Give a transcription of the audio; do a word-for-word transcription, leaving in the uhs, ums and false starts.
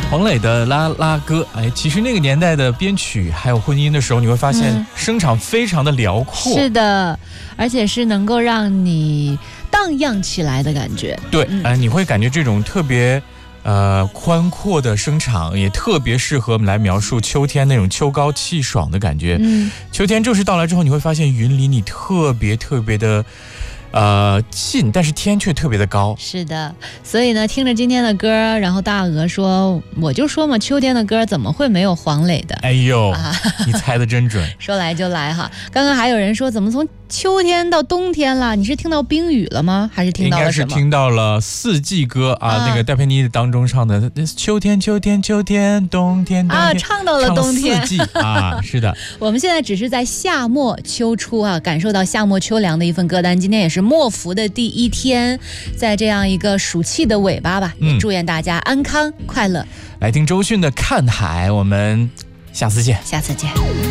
黄磊的拉拉歌，哎，其实那个年代的编曲还有混音的时候，你会发现声场非常的辽阔。 嗯、是的，而且是能够让你荡漾起来的感觉。 对，嗯、呃，你会感觉这种特别呃宽阔的声场，也特别适合我们来描述秋天那种秋高气爽的感觉。 嗯， 秋天正式到来之后，你会发现云离你特别特别的。呃，近，但是天却特别的高。 是的，所以呢，听着今天的歌，然后大鹅说，我就说嘛，秋天的歌怎么会没有黄磊的？ 哎呦，啊、你猜得真准。 说来就来哈，刚刚还有人说，怎么从秋天到冬天了？你是听到冰雨了吗？还是听到了什么？ 应该是听到了四季歌啊，啊那个戴佩妮当中唱的秋天，秋天，秋天，冬天，冬天啊，唱到了冬天， 四季啊，是的。 我们现在只是在夏末秋初啊，感受到夏末秋凉的一份歌单。今天也是末伏的第一天，在这样一个暑气的尾巴吧，也祝愿大家安康快乐。 来听周迅的《看海》，我们下次见， 下次见。